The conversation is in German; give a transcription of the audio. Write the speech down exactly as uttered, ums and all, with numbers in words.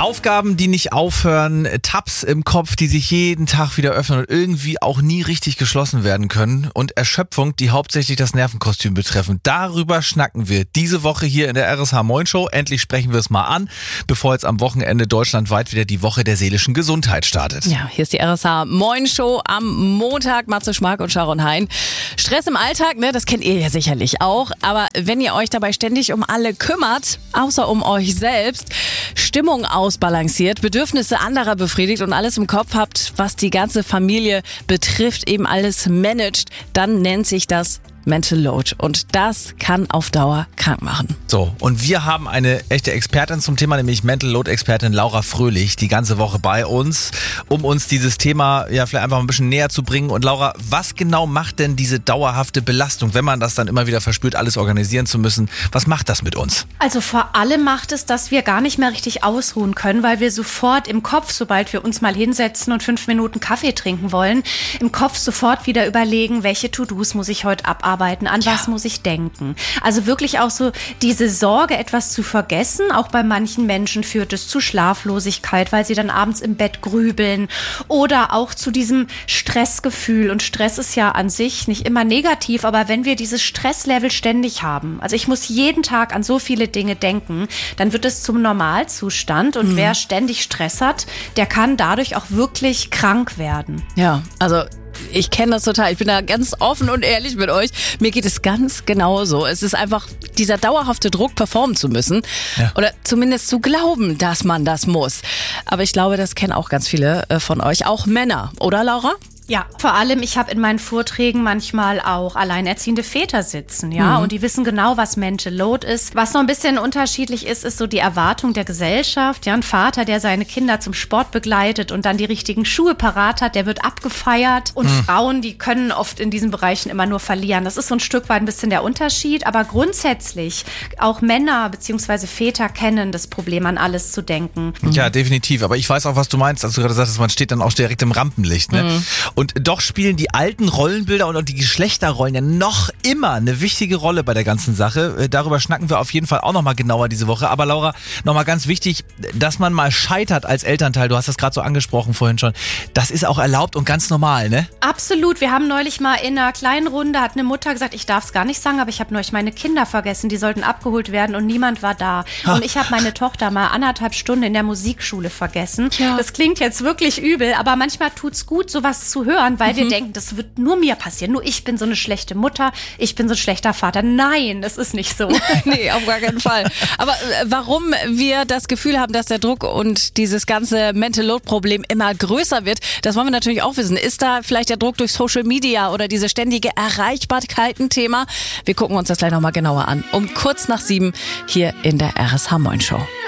Aufgaben, die nicht aufhören, Tabs im Kopf, die sich jeden Tag wieder öffnen und irgendwie auch nie richtig geschlossen werden können und Erschöpfung, die hauptsächlich das Nervenkostüm betreffen. Darüber schnacken wir diese Woche hier in der R S H Moin Show. Endlich sprechen wir es mal an, bevor jetzt am Wochenende deutschlandweit wieder die Woche der seelischen Gesundheit startet. Ja, hier ist die R S H Moin Show am Montag. Matze Schmark und Sharon Hein. Stress im Alltag, ne, das kennt ihr ja sicherlich auch. Aber wenn ihr euch dabei ständig um alle kümmert, außer um euch selbst, Stimmung ausbalanciert, Bedürfnisse anderer befriedigt und alles im Kopf habt, was die ganze Familie betrifft, eben alles managt, dann nennt sich das Mental Load. Und das kann auf Dauer krank machen. So, und wir haben eine echte Expertin zum Thema, nämlich Mental Load Expertin Laura Fröhlich, die ganze Woche bei uns, um uns dieses Thema ja vielleicht einfach ein bisschen näher zu bringen. Und Laura, was genau macht denn diese dauerhafte Belastung, wenn man das dann immer wieder verspürt, alles organisieren zu müssen? Was macht das mit uns? Also vor allem macht es, dass wir gar nicht mehr richtig ausruhen können, weil wir sofort im Kopf, sobald wir uns mal hinsetzen und fünf Minuten Kaffee trinken wollen, im Kopf sofort wieder überlegen, welche To-Dos muss ich heute abarbeiten. Arbeiten, an ja. was muss ich denken. Also wirklich auch so diese Sorge, etwas zu vergessen. Auch bei manchen Menschen führt es zu Schlaflosigkeit, weil sie dann abends im Bett grübeln oder auch zu diesem Stressgefühl. Und Stress ist ja an sich nicht immer negativ, aber wenn wir dieses Stresslevel ständig haben, also ich muss jeden Tag an so viele Dinge denken, dann wird es zum Normalzustand. Und mhm. wer ständig Stress hat, der kann dadurch auch wirklich krank werden. Ja, also ich kenne das total. Ich bin da ganz offen und ehrlich mit euch. Mir geht es ganz genauso. Es ist einfach dieser dauerhafte Druck, performen zu müssen. Ja. Oder zumindest zu glauben, dass man das muss. Aber ich glaube, das kennen auch ganz viele von euch. Auch Männer. Oder, Laura? Ja, vor allem, ich habe in meinen Vorträgen manchmal auch alleinerziehende Väter sitzen, ja, mhm. und die wissen genau, was Mental Load ist. Was noch ein bisschen unterschiedlich ist, ist so die Erwartung der Gesellschaft. Ja, ein Vater, der seine Kinder zum Sport begleitet und dann die richtigen Schuhe parat hat, der wird abgefeiert. Und mhm. Frauen, die können oft in diesen Bereichen immer nur verlieren. Das ist so ein Stück weit ein bisschen der Unterschied. Aber grundsätzlich, auch Männer bzw. Väter kennen das Problem, an alles zu denken. Mhm. Ja, definitiv. Aber ich weiß auch, was du meinst, als du gerade sagtest, man steht dann auch direkt im Rampenlicht, ne? Mhm. Und doch spielen die alten Rollenbilder und auch die Geschlechterrollen ja noch immer eine wichtige Rolle bei der ganzen Sache. Darüber schnacken wir auf jeden Fall auch nochmal genauer diese Woche. Aber Laura, nochmal ganz wichtig, dass man mal scheitert als Elternteil, du hast das gerade so angesprochen vorhin schon, das ist auch erlaubt und ganz normal, ne? Absolut. Wir haben neulich mal in einer kleinen Runde, hat eine Mutter gesagt, ich darf es gar nicht sagen, aber ich habe neulich meine Kinder vergessen, die sollten abgeholt werden und niemand war da. Ha. Und ich habe meine Tochter mal anderthalb Stunden in der Musikschule vergessen. Ja. Das klingt jetzt wirklich übel, aber manchmal tut's gut, sowas zu hören, weil mhm. wir denken, das wird nur mir passieren. Nur ich bin so eine schlechte Mutter, ich bin so ein schlechter Vater. Nein, das ist nicht so. Nee, auf gar keinen Fall. Aber äh, warum wir das Gefühl haben, dass der Druck und dieses ganze Mental Load Problem immer größer wird, das wollen wir natürlich auch wissen. Ist da vielleicht der Druck durch Social Media oder diese ständige Erreichbarkeit ein Thema? Wir gucken uns das gleich nochmal genauer an. Um kurz nach sieben hier in der R S H Moin Show.